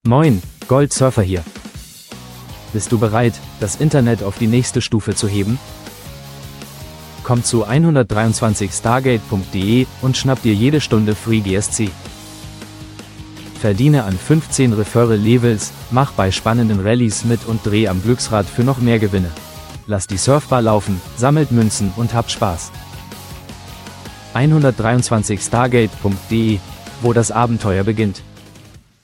Moin, Goldsurfer hier. Bist du bereit, das Internet auf die nächste Stufe zu heben? Komm zu 123stargate.de und schnapp dir jede Stunde Free GSC. Verdiene an 15 Referral-Levels, mach bei spannenden Rallyes mit und dreh am Glücksrad für noch mehr Gewinne. Lass die Surfbar laufen, sammelt Münzen und habt Spaß. 123stargate.de, wo das Abenteuer beginnt.